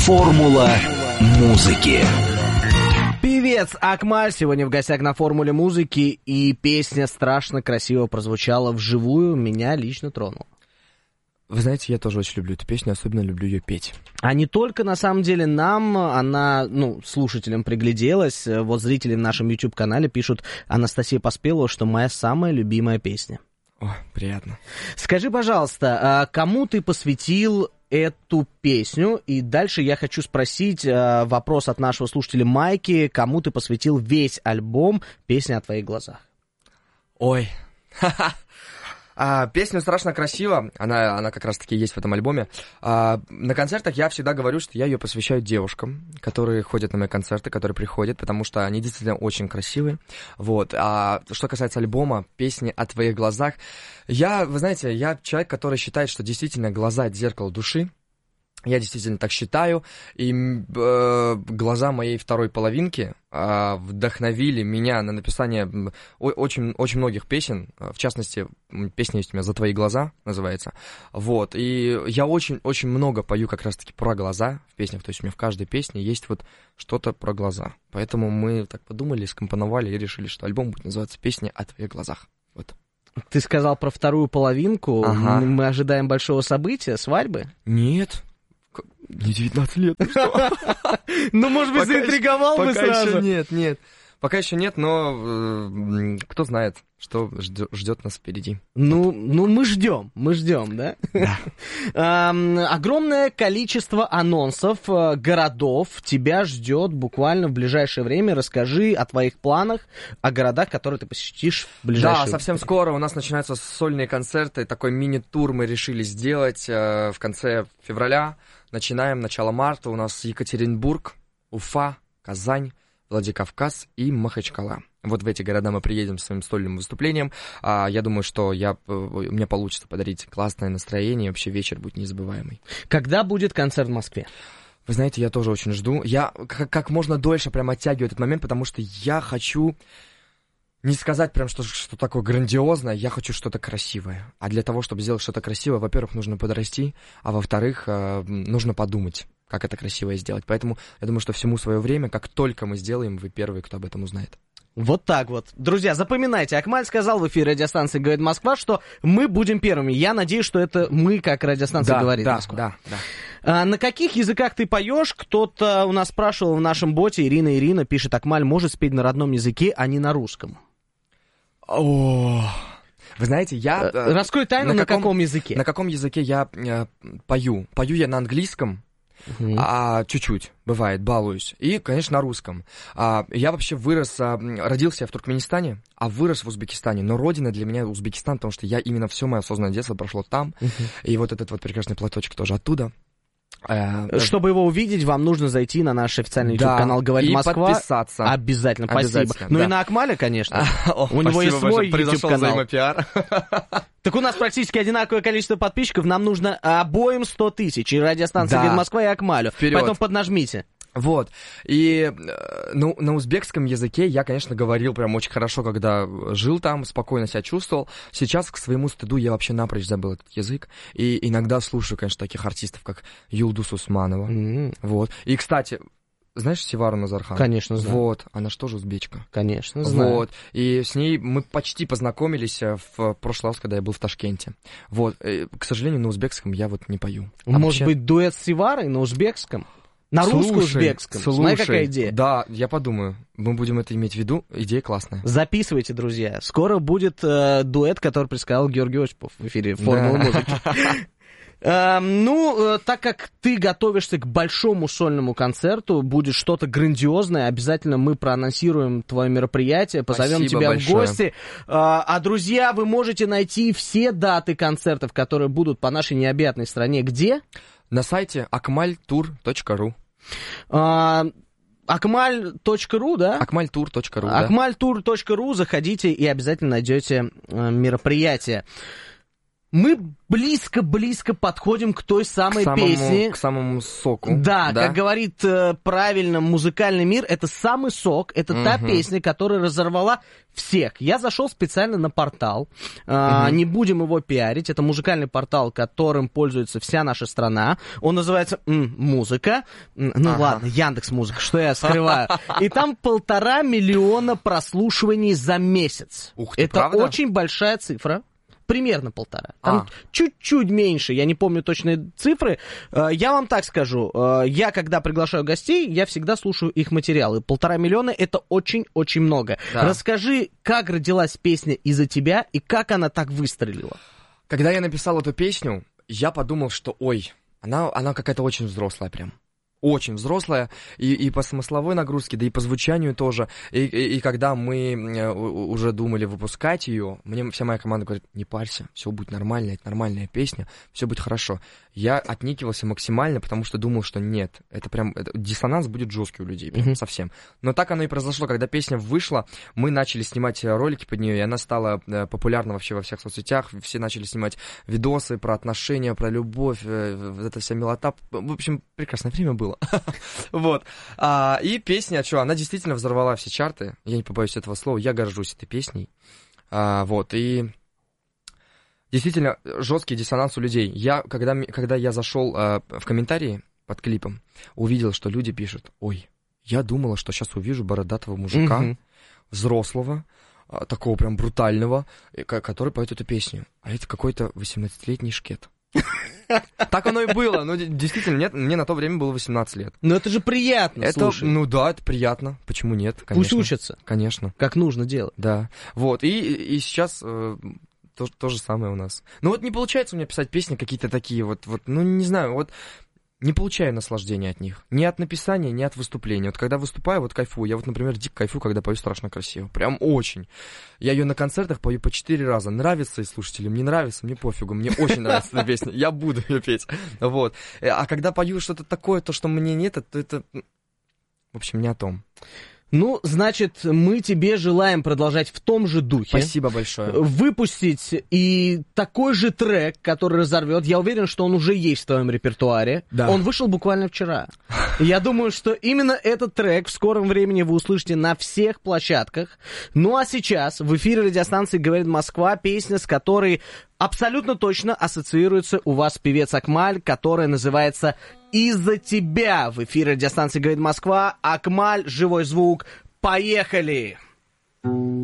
Формула музыки. Певец Акмаль сегодня в гостях на «Формуле музыки», и песня страшно красиво прозвучала вживую, меня лично тронула. Вы знаете, я тоже очень люблю эту песню, особенно люблю ее петь. А не только, на самом деле, нам она, слушателям пригляделась. Вот зрители в нашем YouTube-канале пишут: Анастасия Поспелова, что моя самая любимая песня. О, приятно. Скажи, пожалуйста, кому ты посвятил эту песню? И дальше я хочу спросить вопрос от нашего слушателя Майки. Кому ты посвятил весь альбом «Песня о твоих глазах»? Ой, песня страшно красиво, она как раз-таки есть в этом альбоме. На концертах я всегда говорю, что я ее посвящаю девушкам, которые ходят на мои концерты, которые приходят, потому что они действительно очень красивые. Вот. А что касается альбома «Песни о твоих глазах», вы знаете, я человек, который считает, что действительно глаза — это зеркало души. Я действительно так считаю, и глаза моей второй половинки вдохновили меня на написание очень, очень многих песен. В частности, песня есть у меня «За твои глаза» называется. Вот, и я очень-очень много пою как раз-таки про глаза в песнях. То есть у меня в каждой песне есть вот что-то про глаза. Поэтому мы так подумали, скомпоновали и решили, что альбом будет называться «Песни о твоих глазах». Вот. Ты сказал про вторую половинку. Ага. Мы ожидаем большого события, свадьбы? Нет. Не 19 лет, ну что? Ну, может быть, заинтриговал бы сразу. Пока еще нет. Пока еще нет, но кто знает, что ждет нас впереди. Ну, мы ждем, да? Да. Огромное количество анонсов городов тебя ждет буквально в ближайшее время. Расскажи о твоих планах, о городах, которые ты посетишь в ближайшее время. Да, совсем скоро у нас начинаются сольные концерты. Такой мини-тур мы решили сделать в конце февраля. Начинаем начало марта. У нас Екатеринбург, Уфа, Казань, Владикавказ и Махачкала. Вот в эти города мы приедем с своим сольным выступлением. Я думаю, что у меня получится подарить классное настроение, и вообще вечер будет незабываемый. Когда будет концерт в Москве? Вы знаете, я тоже очень жду. Я как можно дольше прям оттягиваю этот момент, потому что я хочу не сказать прям, что такое грандиозное, я хочу что-то красивое. А для того, чтобы сделать что-то красивое, во-первых, нужно подрасти, а во-вторых, нужно подумать, как это красиво сделать. Поэтому я думаю, что всему свое время, как только мы сделаем, вы первые, кто об этом узнает. Вот так вот. Друзья, запоминайте, Акмаль сказал в эфире радиостанции «Говорит Москва», что мы будем первыми. Я надеюсь, что это мы, как радиостанция «Говорит Москва». Да. На каких языках ты поешь? Кто-то у нас спрашивал в нашем боте, Ирина пишет: Акмаль может спеть на родном языке, а не на русском. О, вы знаете, я... Раскрой тайну, на каком языке? На каком языке я пою? Пою я на английском, чуть-чуть, бывает, балуюсь. И, конечно, на русском. Я вообще родился я в Туркменистане, а вырос в Узбекистане. Но родина для меня Узбекистан, потому что именно все мое осознанное детство прошло там. И вот этот вот прекрасный платочек тоже оттуда. Чтобы его увидеть, вам нужно зайти на наш официальный YouTube-канал «Говорит Москва». И подписаться. Обязательно, спасибо. Ну и на Акмаля, конечно. У него есть свой YouTube-канал. Так у нас практически одинаковое количество подписчиков. Нам нужно обоим 100 тысяч. И радиостанция «Говорит Москва», и Акмалю. Вперед. Поэтому поднажмите. Вот, и, на узбекском языке я, конечно, говорил прям очень хорошо, когда жил там, спокойно себя чувствовал. Сейчас, к своему стыду, я вообще напрочь забыл этот язык, и иногда слушаю, конечно, таких артистов, как Юлдус Усманова, вот. И, кстати, знаешь Севару Назархан? Конечно, знаю. Вот, она же тоже узбечка. Конечно, знаю. Вот, и с ней мы почти познакомились в прошлый раз, когда я был в Ташкенте. Вот, к сожалению, на узбекском я вот не пою. Может быть, дуэт с Севарой на узбекском? На русско-узбекском. Смотри, какая идея. Да, я подумаю. Мы будем это иметь в виду. Идея классная. Записывайте, друзья. Скоро будет дуэт, который предсказал Георгий Осипов в эфире «Формулы музыки». Так как ты готовишься к большому сольному концерту, будет что-то грандиозное, обязательно мы проанонсируем твое мероприятие, позовем тебя в гости. Друзья, вы можете найти все даты концертов, которые будут по нашей необъятной стране. Где? На сайте akmaltour.ru. Akmal.ru, да? Akmaltour.ru, да. Akmaltour.ru, заходите и обязательно найдете мероприятие. мы близко подходим к той самой песне. К самому соку. Да, как говорит правильно музыкальный мир, это самый сок, это та песня, которая разорвала всех. Я зашел специально на портал, не будем его пиарить, это музыкальный портал, которым пользуется вся наша страна. Он называется «Музыка». Ладно, Яндекс.Музыка, что я скрываю. И там 1,5 миллиона прослушиваний за месяц. Ух ты, это правда? очень большая цифра. Примерно 1,5. Там чуть-чуть меньше, я не помню точные цифры. Я вам так скажу, я когда приглашаю гостей, я всегда слушаю их материалы. 1,5 миллиона — это очень-очень много. Да. Расскажи, как родилась песня «Из-за тебя» и как она так выстрелила? Когда я написал эту песню, я подумал, что она какая-то очень взрослая прям. Очень взрослая, и по смысловой нагрузке, да и по звучанию тоже. И когда мы уже думали выпускать ее, мне вся моя команда говорит: не парься, все будет нормально, это нормальная песня, все будет хорошо. Я отникивался максимально, потому что думал, что нет, диссонанс будет жесткий у людей, прям совсем. Но так оно и произошло, когда песня вышла, мы начали снимать ролики под нее, и она стала популярна вообще во всех соцсетях, все начали снимать видосы про отношения, про любовь, эта вся милота. В общем, прекрасное время было. Вот. И песня, она действительно взорвала все чарты. Я не побоюсь этого слова, я горжусь этой песней. Вот. И действительно жесткий диссонанс у людей. Когда я зашел в комментарии под клипом, увидел, что люди пишут: ой, я думала, что сейчас увижу бородатого мужика, взрослого, такого прям брутального, который поет эту песню. А это какой-то 18-летний шкет. Так оно и было. Ну, действительно, мне на то время было 18 лет. Но это же приятно, слушай. Ну да, это приятно. Почему нет? Конечно. Пусть учатся. Конечно. Как нужно делать. Да. Вот. И сейчас то же самое у нас. Ну вот не получается у меня писать песни какие-то такие вот, ну не знаю, вот не получаю наслаждения от них. Ни от написания, ни от выступления. Вот когда выступаю, вот кайфую. Я вот, например, дико кайфую, когда пою «Страшно красиво». Прям очень. Я ее на концертах пою по 4 раза. Нравится и слушателям, не нравится, мне пофигу. Мне очень нравится эта песня. Я буду ее петь. Вот. А когда пою что-то такое, то, что мне нет, то это... В общем, не о том. Ну, значит, мы тебе желаем продолжать в том же духе. Спасибо большое. Выпустить и такой же трек, который разорвет. Я уверен, что он уже есть в твоем репертуаре. Да. Он вышел буквально вчера. Я думаю, что именно этот трек в скором времени вы услышите на всех площадках. Ну, а сейчас в эфире радиостанции «Говорит Москва» песня, с которой абсолютно точно ассоциируется у вас певец Акмаль, которая называется «Из-за тебя». В эфире радиостанции «Говорит Москва». Акмаль, живой звук. Поехали!